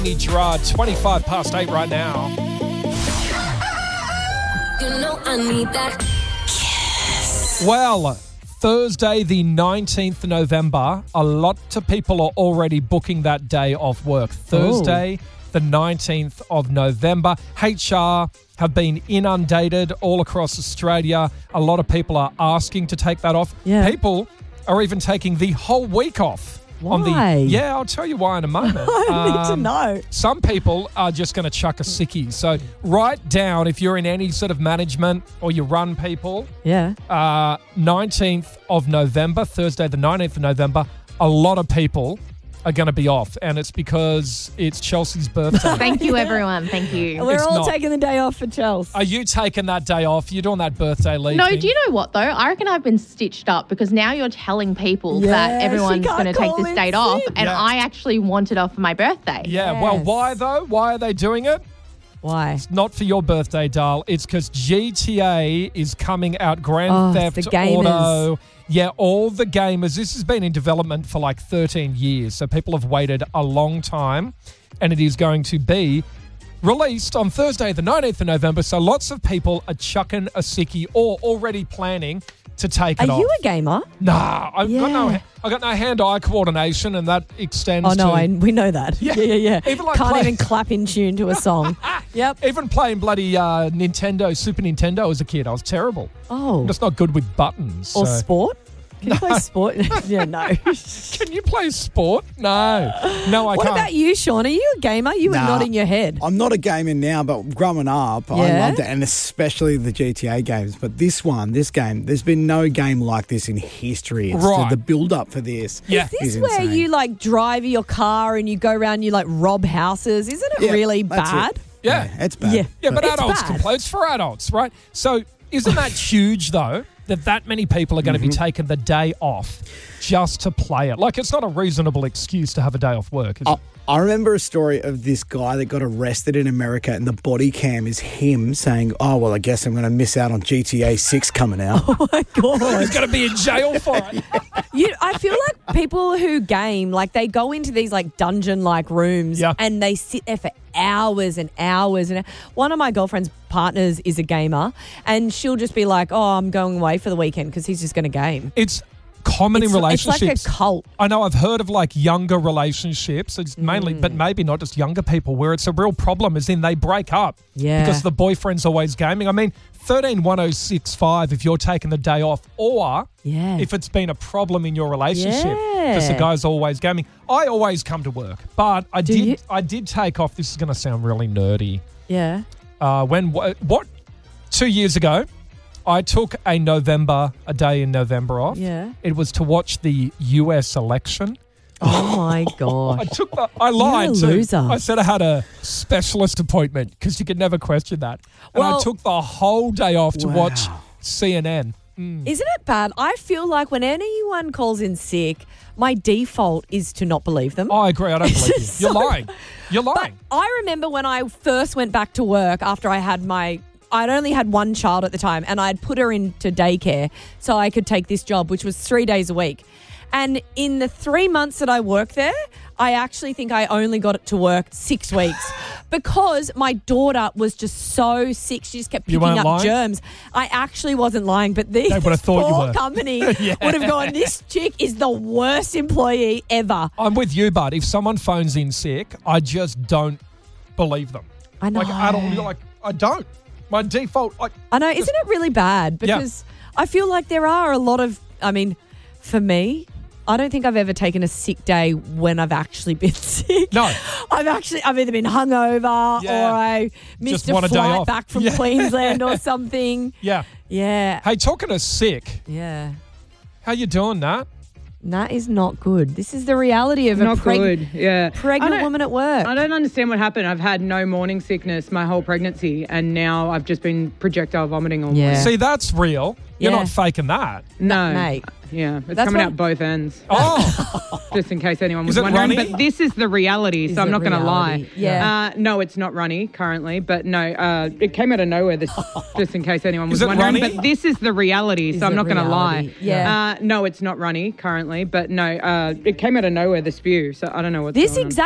Gerard, 25 past 8 right now. You know I need that kiss. Well, Thursday, the 19th November, a lot of people are already booking that day off work. Thursday, the 19th of November. HR have been inundated all across Australia. A lot of people are asking to take that off. Yeah. People are even taking the whole week off. Why? I'll tell you why in a moment. I need to know. Some people are just going to chuck a sickie. So write down, if you're in any sort of management or you run people, Yeah. 19th of November, Thursday the 19th of November, a lot of people are going to be off. And it's because it's Chelsea's birthday. Thank you, everyone. Thank you. We're It's all not. taking the day off for Chelsea. Are you taking that day off? You're doing that birthday leave No, thing? do you know what, though? I reckon I've been stitched up because now you're telling people Yeah, that everyone's she can't going to take call this in date off, sick. and Yeah. I actually want it off for my birthday. Yeah, well, Yes. why though? Why are they doing it? Why? Not for your birthday, Dal. It's because GTA is coming out. Grand Theft the gamers. Auto. Yeah, all the gamers. This has been in development for like 13 years. So people have waited a long time. And it is going to be released on Thursday, the 19th of November. So lots of people are chucking a sickie or already planning to take it Are off. you a gamer? Nah, I've Yeah. got no hand-eye coordination, and that extends Oh, no, to we know that. Yeah. Even like Can't play- even clap in tune to a song. Yep. even playing bloody Nintendo, Super Nintendo as a kid. I was terrible. Oh. I'm just not good with buttons. Or so. sport? Can you play sport? Yeah, no. Can you play sport? No, I What can't. about you, Sean? Are you a gamer? You were Nah. nodding your head. I'm not a gamer now, but growing up, I Yeah? loved it, and especially the GTA games. But this game, there's been no game like this in history. It's Right. the build-up for this. Yeah. Is is this where insane. you like drive your car and you go around, you like rob houses? Isn't it Yeah, really that's bad? it. Yeah. It's bad. Yeah. Yeah, but It's adults can bad. play. It's for adults, right? So isn't that huge, though, that many people are going to be taking the day off just to play it? Like, it's not a reasonable excuse to have a day off work, is it? I remember a story of this guy that got arrested in America, and the body cam is him saying, "Oh, well, I guess I'm going to miss out on GTA 6 coming out." Oh my God. He's going to be in jail for it. I feel like people who game, like they go into these like dungeon-like rooms Yeah. and they sit there for hours and hours. And one of my girlfriend's partners is a gamer, and she'll just be like, "Oh, I'm going away for the weekend because he's just going to game." It's common in It's relationships. like a cult. I know I've heard of like younger relationships. It's mainly, but maybe not just younger people, where it's a real problem is in they break up Yeah. because the boyfriend's always gaming. I mean, 131065 if you're taking the day off, or Yeah. if it's been a problem in your relationship because the Yeah. guy's always gaming. I always come to work, but I you? did take off. This is going to sound really nerdy. Yeah. When 2 years ago, I took a day in November off. Yeah. It was to watch the US election. Oh my God. I lied You're a too. loser. I said I had a specialist appointment because you could never question that. And I Well- took the whole day off to Wow. watch CNN. Isn't it bad? I feel like when anyone calls in sick, my default is to not believe them. I agree. I don't believe you. You're lying. You're But lying. I remember when I first went back to work after I'd only had one child at the time, and I'd put her into daycare so I could take this job, which was 3 days a week. And in the 3 months that I worked there, I actually think I only got it to work 6 weeks because my daughter was just so sick. She just kept You picking weren't up lying? germs. I actually wasn't lying, but this They would have thought you poor were. company would have gone, this chick is the worst employee ever. I'm with you, bud. If someone phones in sick, I just don't believe them. I know. Like, at all. Like, I don't. My default, like, I know, isn't it really bad? Yeah. Because I feel like there are a lot of, for me, I don't think I've ever taken a sick day when I've actually been sick. No. I've either been hungover Yeah. or I missed Just a want a day flight off. back from Yeah. Queensland or something. yeah. Yeah. Hey, talking of sick, Yeah. how you doing, Nat? That is not good. This is the reality of Not a good, yeah. pregnant I don't- woman at work. I don't understand what happened. I've had no morning sickness my whole pregnancy, and now I've just been projectile vomiting all Yeah. morning. See, that's real. You're Yeah. not faking that. No, mate. Yeah, it's That's coming what- out both ends. Oh, Just in case anyone Is was it wondering. runny? But this is the reality, Is so I'm it not going to lie. reality? Yeah. No, it's not runny currently, but no, it came out of nowhere. This, just in case anyone was Is it wondering. runny? But this is the reality, Is so I'm it not going to lie. reality? Yeah. No, it's not runny currently, but no, it came out of nowhere. The spew, so I don't know what's This going on. exact